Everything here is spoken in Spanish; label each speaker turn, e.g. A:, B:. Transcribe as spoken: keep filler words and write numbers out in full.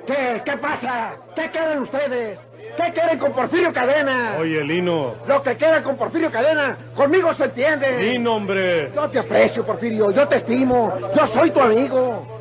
A: ¿Qué? ¿Qué pasa? ¿Qué quieren ustedes? ¿Qué quieren con Porfirio Cadena?
B: Oye, Lino.
A: Lo que quieran con Porfirio Cadena, conmigo se entiende.
B: Lino, hombre.
A: Yo te aprecio, Porfirio, yo te estimo, yo soy tu amigo.